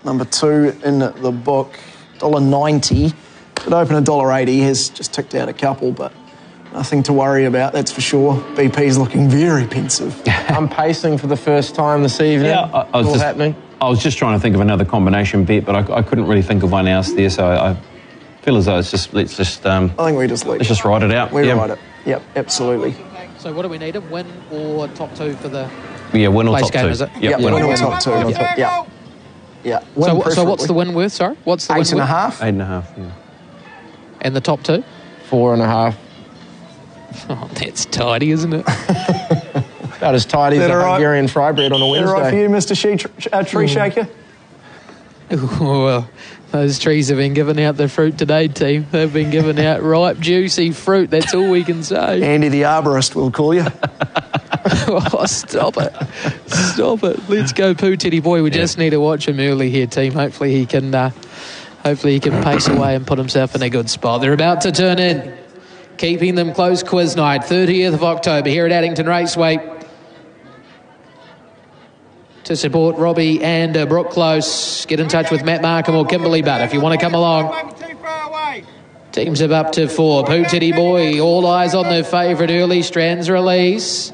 number 2 in the book, $1.90. It opened $1.80, has just ticked out a couple, but nothing to worry about, that's for sure. BP's looking very pensive. I'm pacing for the first time this evening. Yeah, I was just trying to think of another combination bet, but I couldn't really think of one else there, so I feel as though it's just, I think we just leave. Let's just ride it out. We ride it. Yep, absolutely. So what do we need? A win or top 2 for the win or top game, 2. is it? Yep, win or top 2. Yeah. So what's the win worth, sorry? What's the win worth? 8.5. 8.5, yeah. And the top 2? 4.5. Oh, that's tidy, isn't it? About as tidy as a Hungarian fry bread on a Wednesday. Is that right for you, Mr. Tree Shaker? Well, those trees have been giving out their fruit today, team. They've been giving out ripe, juicy fruit. That's all we can say. Andy the arborist will call you. Oh, stop it. Stop it. Let's go, Poo Teddy Boy. We just need to watch him early here, team. Hopefully he can pace away and put himself in a good spot. They're about to turn in. Keeping them close, quiz night, 30th of October here at Addington Raceway. To support Robbie and Brooke Close, get in touch with Matt Markham or Kimberly Butt if you want to come along. Teams are up to 4. Poo Teddy Boy, all eyes on their favourite early Strands release.